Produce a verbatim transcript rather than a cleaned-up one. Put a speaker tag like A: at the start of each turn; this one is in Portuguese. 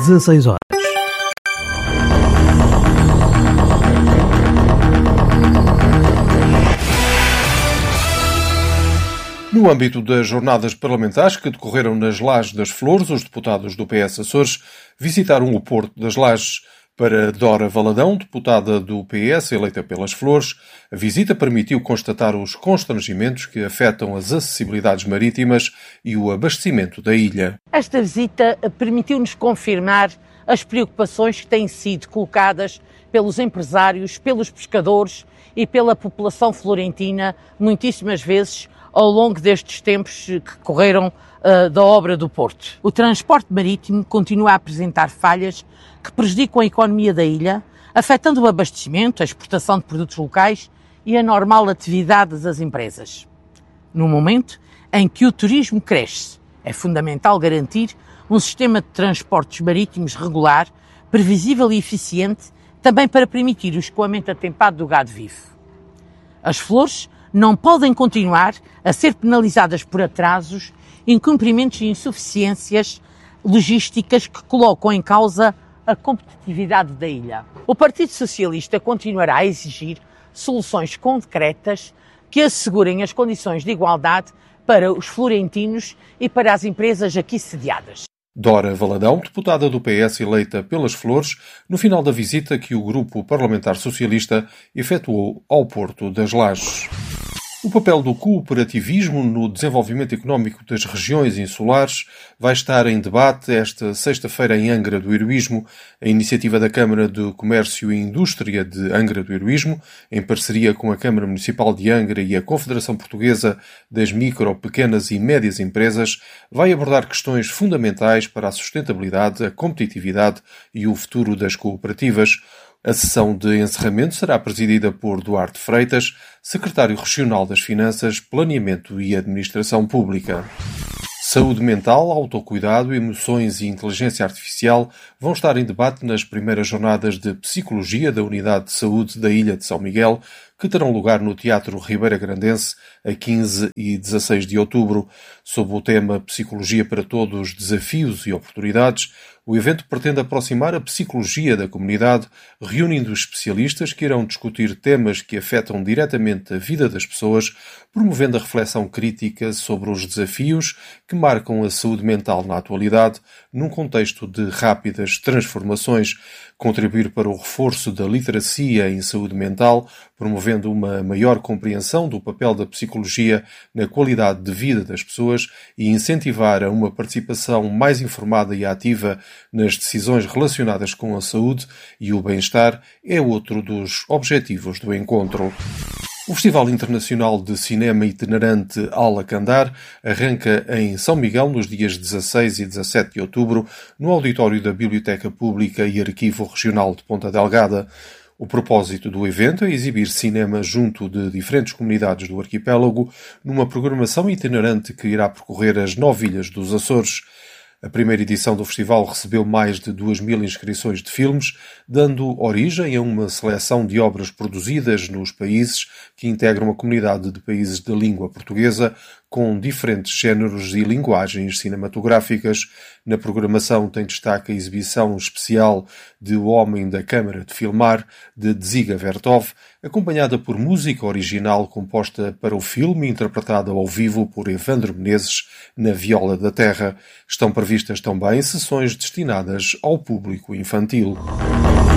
A: dezasseis horas.
B: No âmbito das jornadas parlamentares que decorreram nas Lajes das Flores, os deputados do P S Açores visitaram o Porto das Lajes. Para Dora Valadão, deputada do P S eleita pelas Flores, a visita permitiu constatar os constrangimentos que afetam as acessibilidades marítimas e o abastecimento da ilha.
C: Esta visita permitiu-nos confirmar as preocupações que têm sido colocadas pelos empresários, pelos pescadores e pela população florentina, muitíssimas vezes ao longo destes tempos que correram uh, da obra do Porto. O transporte marítimo continua a apresentar falhas que prejudicam a economia da ilha, afetando o abastecimento, a exportação de produtos locais e a normal atividade das empresas. No momento em que o turismo cresce, é fundamental garantir um sistema de transportes marítimos regular, previsível e eficiente, também para permitir o escoamento atempado do gado vivo. As Flores não podem continuar a ser penalizadas por atrasos, incumprimentos e insuficiências logísticas que colocam em causa a competitividade da ilha. O Partido Socialista continuará a exigir soluções concretas que assegurem as condições de igualdade para os florentinos e para as empresas aqui sediadas.
B: Dora Valadão, deputada do P S eleita pelas Flores, no final da visita que o Grupo Parlamentar Socialista efetuou ao Porto das Lajes. O papel do cooperativismo no desenvolvimento económico das regiões insulares vai estar em debate esta sexta-feira em Angra do Heroísmo. A iniciativa da Câmara de Comércio e Indústria de Angra do Heroísmo, em parceria com a Câmara Municipal de Angra e a Confederação Portuguesa das Micro, Pequenas e Médias Empresas, vai abordar questões fundamentais para a sustentabilidade, a competitividade e o futuro das cooperativas. A sessão de encerramento será presidida por Duarte Freitas, secretário regional das Finanças, Planeamento e Administração Pública. Saúde mental, autocuidado, emoções e inteligência artificial vão estar em debate nas primeiras jornadas de Psicologia da Unidade de Saúde da Ilha de São Miguel, que terão lugar no Teatro Ribeira Grandense a quinze e dezasseis de outubro. Sob o tema Psicologia para Todos, Desafios e Oportunidades, o evento pretende aproximar a psicologia da comunidade, reunindo especialistas que irão discutir temas que afetam diretamente a vida das pessoas, promovendo a reflexão crítica sobre os desafios que marcam a saúde mental na atualidade, num contexto de rápidas transformações, contribuir para o reforço da literacia em saúde mental, promovendo uma maior compreensão do papel da psicologia na qualidade de vida das pessoas e incentivar a uma participação mais informada e ativa nas decisões relacionadas com a saúde e o bem-estar é outro dos objetivos do encontro. O Festival Internacional de Cinema Itinerante Alacandar arranca em São Miguel nos dias dezasseis e dezassete de outubro no auditório da Biblioteca Pública e Arquivo Regional de Ponta Delgada. O propósito do evento é exibir cinema junto de diferentes comunidades do arquipélago numa programação itinerante que irá percorrer as nove ilhas dos Açores. A primeira edição do festival recebeu mais de duas mil inscrições de filmes, dando origem a uma seleção de obras produzidas nos países que integram a comunidade de países de língua portuguesa, com diferentes géneros e linguagens cinematográficas. Na programação tem destaque a exibição especial de O Homem da Câmara de Filmar, de Dziga Vertov, acompanhada por música original composta para o filme, interpretada ao vivo por Evandro Menezes na viola da terra. Estão previstas também sessões destinadas ao público infantil.